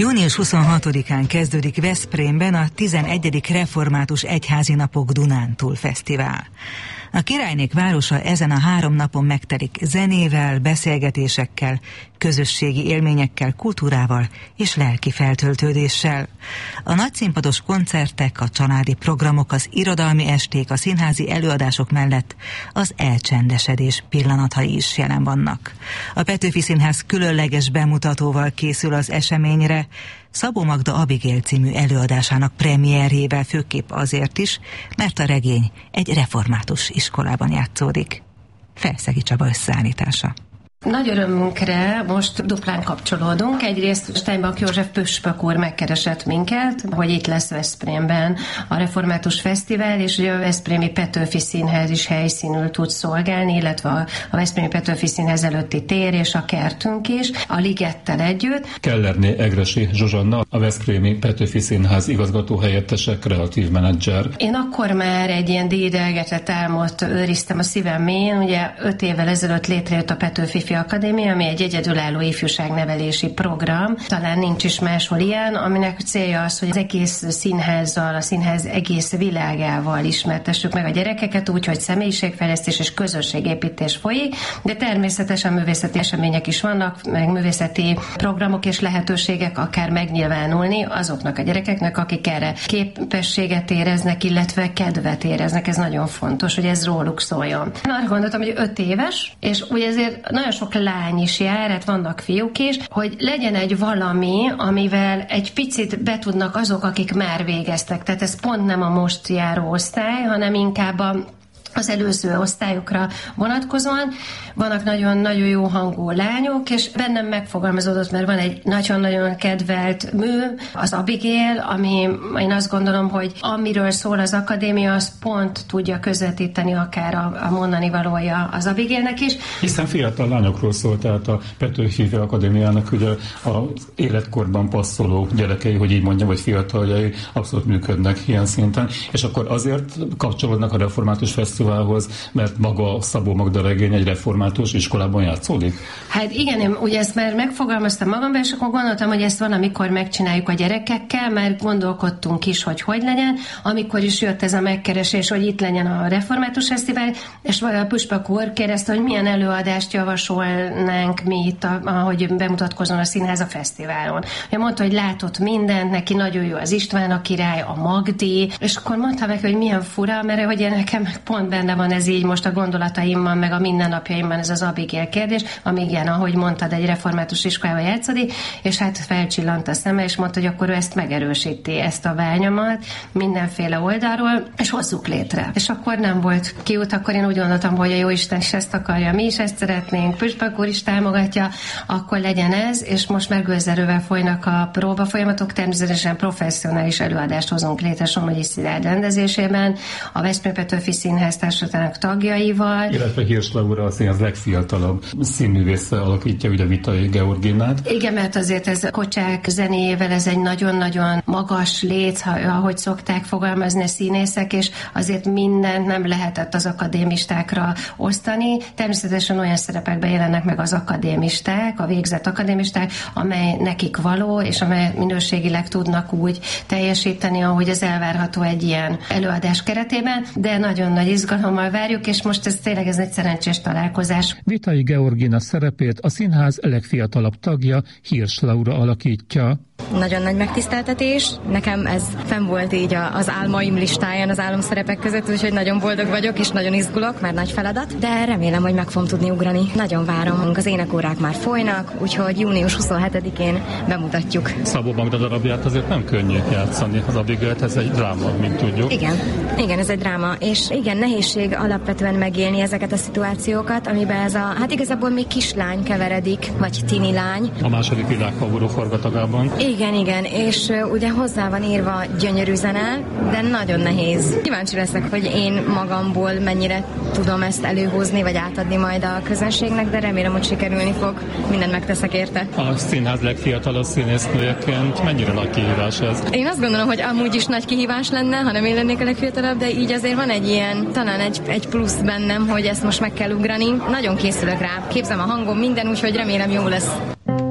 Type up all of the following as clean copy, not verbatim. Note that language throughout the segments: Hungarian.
Június 26-án kezdődik Veszprémben a 11. Református Egyházi Napok Dunántúl Fesztivál. A királynék városa ezen a 3 napon megtelik zenével, beszélgetésekkel, közösségi élményekkel, kultúrával és lelki feltöltődéssel. A nagyszínpados koncertek, a családi programok, az irodalmi esték, a színházi előadások mellett az elcsendesedés pillanatai is jelen vannak. A Petőfi Színház különleges bemutatóval készül az eseményre, Szabó Magda Abigail című előadásának premierjével, főképp azért is, mert a regény egy református iskolában játszódik. Felszegi Csaba összeállítása. Nagy örömünkre most duplán kapcsolódunk. Egyrészt Steinbach József püspök úr megkeresett minket, hogy itt lesz Veszprémben a Református Fesztivál, és ugye a Veszprémi Petőfi Színház is helyszínül tud szolgálni, illetve a Veszprémi Petőfi Színház előtti tér és a kertünk is, a Ligettel együtt. Kellerné Egressy Zsuzsanna, a Veszprémi Petőfi Színház igazgatóhelyettese, kreatív menedzser. Én akkor már egy ilyen dédelgetett álmot őriztem a szívem mélyén. Ugye 5 évvel ezelőtt létrejött a Petőfi Akadémia, ami egy egyedülálló ifjúságnevelési program. Talán nincs is máshol ilyen, aminek célja az, hogy az egész színházzal, a színház egész világával ismertessük meg a gyerekeket úgy, hogy személyiségfejlesztés és közösségépítés folyik, de természetesen művészeti események is vannak, meg művészeti programok és lehetőségek akár megnyilvánulni azoknak a gyerekeknek, akik erre képességet éreznek, illetve kedvet éreznek. Ez nagyon fontos, hogy ez róluk szóljon. Én arra gondoltam, hogy 5 éves, és ugye ezért nagyon sok lány is jár, hát vannak fiúk is, hogy legyen egy valami, amivel egy picit betudnak azok, akik már végeztek. Tehát ez pont nem a most járó osztály, hanem inkább az előző osztályokra vonatkozóan. Vannak nagyon-nagyon jó hangú lányok, és bennem megfogalmazódott, mert van egy nagyon-nagyon kedvelt mű, az Abigail, ami én azt gondolom, hogy amiről szól az akadémia, az pont tudja közvetíteni akár a mondani valója az Abigailnek is. Hiszen fiatal lányokról szól, tehát a Petőfi Akadémiának ugye az életkorban passzoló gyerekei, hogy így mondjam, vagy fiataljai abszolút működnek ilyen szinten, és akkor azért kapcsolódnak a Református Fesztiválhoz, mert maga Szabó Magda regény egy református iskolában játszódik? Hát igen, én ugye ezt már megfogalmaztam magamban, és akkor gondoltam, hogy ezt valamikor megcsináljuk a gyerekekkel, mert gondolkodtunk is, hogy legyen. Amikor is jött ez a megkeresés, hogy itt legyen a Református Fesztivál, és a püspök úr kérdezte, hogy milyen előadást javasolnánk mi itt, ahogy bemutatkozzon a színház a fesztiválon. Ugye mondta, hogy látott mindent, neki nagyon jó az István a király, a Magdi, és akkor mondtam neki, hogy milyen fura, mert hogy nekem pont benne van ez így most a gondolataimban, meg a mindennapjaimban ez az Abigail kérdés, ami igen, ahogy mondtad, egy református iskolában játszódik, és hát felcsillant a szeme, és mondta, hogy akkor ő ezt megerősíti, ezt a vágyamat mindenféle oldalról, és hozzuk létre. És akkor nem volt kiút, akkor én úgy gondoltam, hogy a Jóisten is ezt akarja, mi is ezt szeretnénk, püspök úr is támogatja, akkor legyen ez, és most már gőzerővel folynak a próbafolyamatok, természetesen professzionális előadást hozunk létre Somogyi Szilárd rendezésében, a Veszprém Petőfi Színház társulatnak tagjaival. Illetve Hirsch Laura, a színház legfiatalabb színművésze alakítja, ugye Vitai Georginát. Igen, mert azért ez Kocsák zenéjével ez egy nagyon-nagyon magas léc, ahogy szokták fogalmazni a színészek, és azért mindent nem lehetett az akadémistákra osztani. Természetesen olyan szerepekben jelennek meg az akadémisták, a végzett akadémisták, amely nekik való, és amely minőségileg tudnak úgy teljesíteni, ahogy az elvárható egy ilyen előadás keretében, de nagyon nagy izgalommal várjuk, és most ez tényleg ez egy szerencsés találkozás. Vitai Georgina szerepét a színház legfiatalabb tagja, Hirsch Laura alakítja. Nagyon nagy megtiszteltetés. Nekem ez fenn volt így az álmaim listáján, az álomszerepek között, úgyhogy nagyon boldog vagyok, és nagyon izgulok, mert nagy feladat, de remélem, hogy meg fogom tudni ugrani. Nagyon várom, az énekórák már folynak, úgyhogy június 27-én bemutatjuk. Szabó Magda darabját azért nem könnyű játszani, az Abigailt, ez egy dráma, mint tudjuk. Igen, ez egy dráma, és igen, nehézség alapvetően megélni ezeket a szituációkat, amiben ez hát igazából még kislány keveredik, vagy tini lány. A második világháború forgatagában. Igen, és ugye hozzá van írva gyönyörű zene, de nagyon nehéz. Kíváncsi leszek, hogy én magamból mennyire tudom ezt előhozni, vagy átadni majd a közönségnek, de remélem, hogy sikerülni fog. Mindent megteszek érte. A színház legfiatalabb színésznőjeként mennyire nagy kihívás ez? Én azt gondolom, hogy amúgy is nagy kihívás lenne, ha nem én lennék a legfiatalabb, de így azért van egy ilyen, talán egy plusz bennem, hogy ezt most meg kell ugrani. Nagyon készülök rá. Képzem a hangom, minden, újhogy remélem jó lesz. Június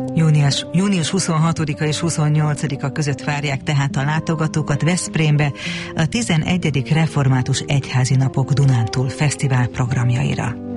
június 26-a és 28-a között várják tehát a látogatókat Veszprémbe a 11. Református Egyházi Napok Dunántúl Fesztivál programjaira.